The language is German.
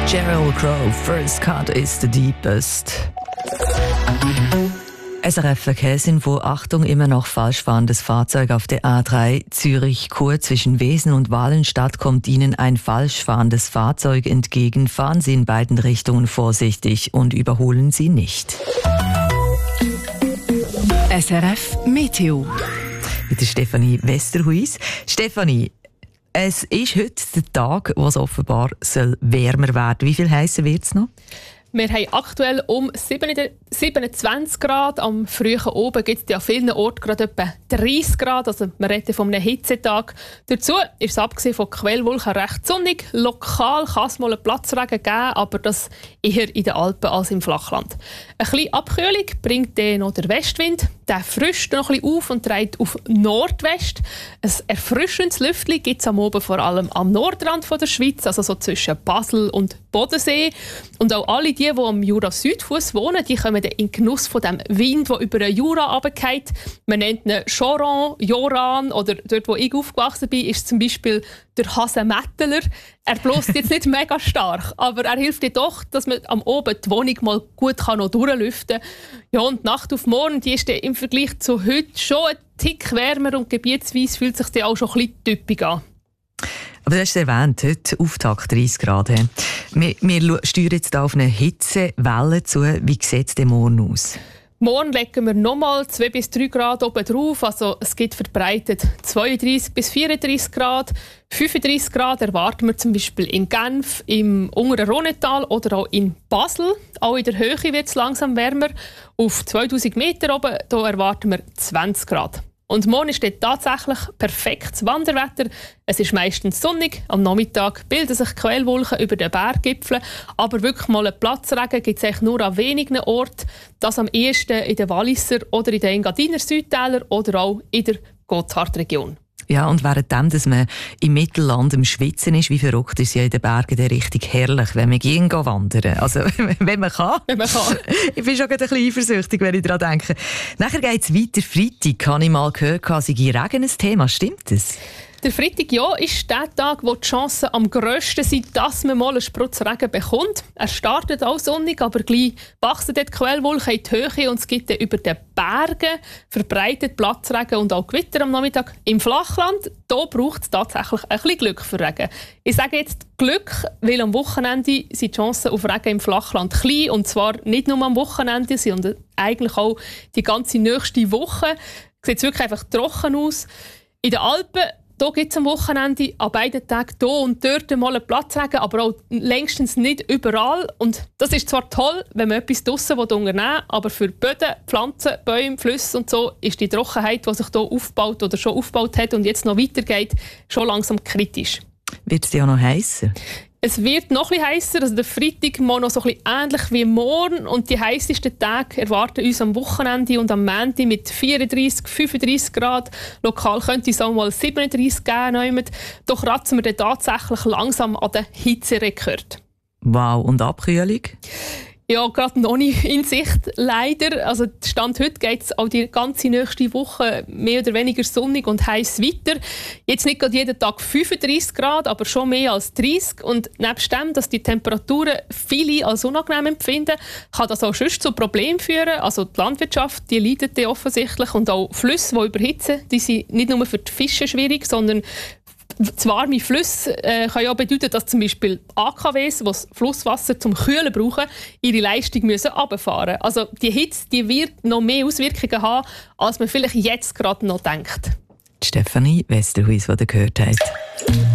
Sheryl Crow, First Cut is the deepest. SRF Verkehrsinfo, Achtung, immer noch falsch fahrendes Fahrzeug auf der A3 Zürich-Chur zwischen Wesen und Walenstadt kommt Ihnen ein falsch fahrendes Fahrzeug entgegen. Fahren Sie in beiden Richtungen vorsichtig und überholen Sie nicht. SRF Meteo. Mit der Stefanie Westerhuis. Stefanie, es ist heute der Tag, wo es offenbar wärmer werden soll. Wie viel heißer wird es noch? Wir haben aktuell um 27 Grad. Am frühen Oben gibt es ja an vielen Orten gerade etwa 30 Grad. Also wir reden von einem Hitzetag. Dazu ist es abgesehen von Quellwolken recht sonnig. Lokal kann es mal einen Platzregen geben, aber das eher in den Alpen als im Flachland. Eine kleine Abkühlung bringt dann noch der Westwind. Der frischt noch ein bisschen auf und dreht auf Nordwest. Ein erfrischendes Lüftchen gibt es am Oben vor allem am Nordrand der Schweiz, also so zwischen Basel und Bodensee. Und auch alle die am Jura-Südfuss wohnen, die kommen in Genuss von dem Wind, der über den Jura runterfällt. Man nennt ihn Joran oder dort, wo ich aufgewachsen bin, ist zum Beispiel der Hasenmetteler. Er bläst jetzt nicht mega stark, aber er hilft dir doch, dass man am Oben die Wohnung mal gut noch durchlüften kann. Ja, und die Nacht auf morgen, die ist im Vergleich zu heute schon ein Tick wärmer und gebietsweise fühlt sich die auch schon ein bisschen typisch an. Aber du hast es erwähnt, heute Auftakt 30 Grad. Wir steuern jetzt auf eine Hitzewelle zu. Wie sieht es denn morgen aus? Morgen legen wir nochmal 2 bis 3 Grad oben drauf. Also es gibt verbreitet 32 bis 34 Grad. 35 Grad erwarten wir zum Beispiel in Genf, im unteren Rhonetal oder auch in Basel. Auch in der Höhe wird es langsam wärmer. Auf 2000 Meter oben da erwarten wir 20 Grad. Und morgen ist dort tatsächlich perfektes Wanderwetter. Es ist meistens sonnig. Am Nachmittag bilden sich Quellwolken über den Berggipfeln. Aber wirklich mal einen Platzregen gibt es nur an wenigen Orten. Das am ehesten in den Walliser oder in den Engadiner Südtälern oder auch in der Gotthardregion. Ja, und währenddem, dass man im Mittelland im Schwitzen ist, wie verrückt ist ja in den Bergen der richtig herrlich, wenn man gehen wandern. Also, wenn man kann. Wenn man kann. Ich bin schon ein bisschen eifersüchtig, wenn ich daran denke. Nachher geht es weiter. Freitag, habe ich mal gehört, sei Regen ein Thema. Stimmt das? Der Freitag ist der Tag, wo die Chancen am grössten sind, dass man mal einen Sprutz Regen bekommt. Er startet auch sonnig, aber gleich wachsen dort die Quellwolken in die Höhe und es gibt dann über den Bergen verbreitet Platzregen und auch Gewitter am Nachmittag. Im Flachland braucht es tatsächlich ein bisschen Glück für Regen. Ich sage jetzt Glück, weil am Wochenende sind die Chancen auf Regen im Flachland klein und zwar nicht nur am Wochenende, sondern eigentlich auch die ganze nächste Woche. Sieht es wirklich einfach trocken aus. In den Alpen hier gibt es am Wochenende an beiden Tagen hier und dort mal einen Platzregen, aber auch längstens nicht überall. Und das ist zwar toll, wenn man etwas draussen unternehmen will, aber für Böden, Pflanzen, Bäume, Flüsse und so ist die Trockenheit, die sich hier aufbaut oder schon aufgebaut hat und jetzt noch weitergeht, schon langsam kritisch. Wird es ja noch heißer? Es wird noch etwas heißer, also der Freitag mal noch so ein bisschen ähnlich wie morgen und die heißesten Tage erwarten uns am Wochenende und am Montag mit 34, 35 Grad. Lokal könnte es auch mal 37 geben. Doch kratzen wir dann tatsächlich langsam an den Hitzerekord. Wow, und Abkühlung? Ja, gerade noch nicht in Sicht, leider. Also Stand heute geht es auch die ganze nächste Woche mehr oder weniger sonnig und heiß weiter. Jetzt nicht gerade jeden Tag 35 Grad, aber schon mehr als 30. Und nebst dem, dass die Temperaturen viele als unangenehm empfinden, kann das auch sonst zu Problemen führen. Also die Landwirtschaft, die leidet offensichtlich und auch Flüsse, die überhitzen, die sind nicht nur für die Fische schwierig, sondern zu warme Flüsse kann ja auch bedeuten, dass zum Beispiel AKWs, die das Flusswasser zum Kühlen brauchen, ihre Leistung runterfahren müssen. Also die Hitze die wird noch mehr Auswirkungen haben, als man vielleicht jetzt gerade noch denkt. Stefanie Westerhuis, die ihr gehört habt.